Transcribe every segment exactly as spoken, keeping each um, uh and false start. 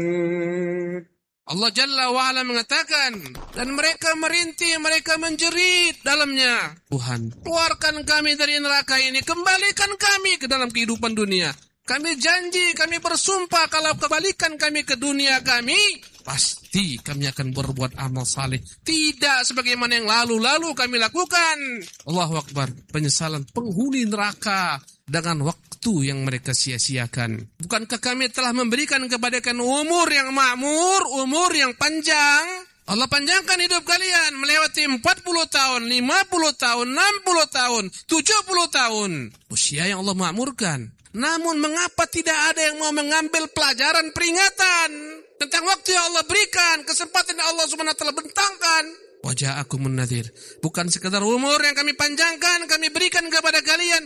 Allah Jalla wa'ala mengatakan, dan mereka merintih, mereka menjerit dalamnya. Tuhan, keluarkan kami dari neraka ini, kembalikan kami ke dalam kehidupan dunia. Kami janji, kami bersumpah kalau kembalikan kami ke dunia kami, pasti kami akan berbuat amal saleh. Tidak sebagaimana yang lalu-lalu kami lakukan. Allahu Akbar. Penyesalan penghuni neraka dengan waktu yang mereka sia-siakan. Bukankah kami telah memberikan kepada kalian umur yang makmur, umur yang panjang? Allah panjangkan hidup kalian melewati empat puluh tahun, lima puluh tahun, enam puluh tahun, tujuh puluh tahun. Usia yang Allah makmurkan. Namun mengapa tidak ada yang mau mengambil pelajaran peringatan tentang waktu yang Allah berikan, kesempatan yang Allah Subhanahu wa taala bentangkan? Waja'akumun nadhir. Bukan sekedar umur yang kami panjangkan, kami berikan kepada kalian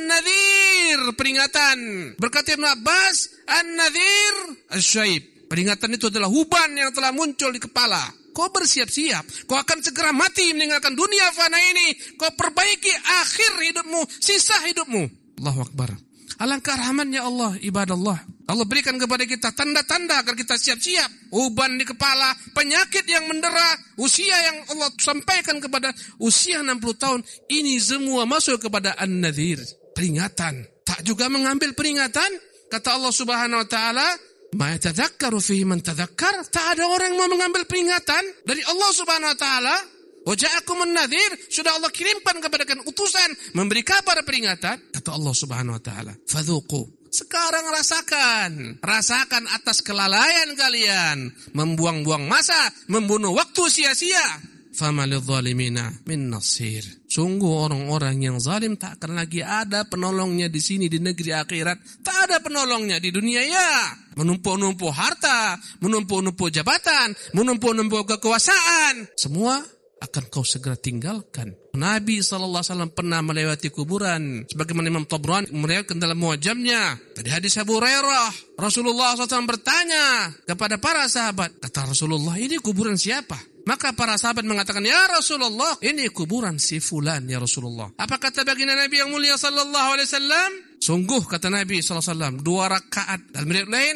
an-nadhir, peringatan. Berkata Ibnu Abbas, an-nadhir asy-syaib. Peringatan itu adalah uban yang telah muncul di kepala. Kau bersiap-siap, kau akan segera mati meninggalkan dunia fana ini. Kau perbaiki akhir hidupmu, sisa hidupmu. Allahu Akbar. Alangkah rahmannya Allah, ibadallah. Allah berikan kepada kita tanda-tanda agar kita siap-siap. Uban di kepala, penyakit yang mendera, usia yang Allah sampaikan kepada usia enam puluh tahun. Ini semua masuk kepada an-nadhir, peringatan. Tak juga mengambil peringatan. Kata Allah Subhanahu wa taala, "Ma yatadzakkaru fihi man tadzakkar." Tak ada orang yang mau mengambil peringatan dari Allah Subhanahu wa taala. Waja'akumun nadhir, sudah Allah kirimkan kepada kalian utusan memberi kabar peringatan. Kata Allah Subhanahu wa taala, "Fadzuqu." Sekarang rasakan, rasakan atas kelalaian kalian, membuang-buang masa, membunuh waktu sia-sia. Famalidh zalimina min nasir. Sungguh orang-orang yang zalim tak akan lagi ada penolongnya di sini di negeri akhirat. Tak ada penolongnya di dunia ya. Menumpuk-numpuk harta, menumpuk-numpuk jabatan, menumpuk-numpuk kekuasaan, semua akan kau segera tinggalkan. Nabi sallallahu alaihi wasallam pernah melewati kuburan, sebagaimana Imam Tabrani meriwayatkan dalam mu'jamnya dari hadis Abu Hurairah. Rasulullah sallallahu alaihi wasallam bertanya kepada para sahabat, kata Rasulullah, ini kuburan siapa? Maka para sahabat mengatakan, ya Rasulullah, ini kuburan si fulan ya Rasulullah. Apa kata baginda Nabi yang mulia sallallahu alaihi wasallam? Sungguh kata Nabi sallallahu alaihi wasallam, dua rakaat. Dalam riwayat lain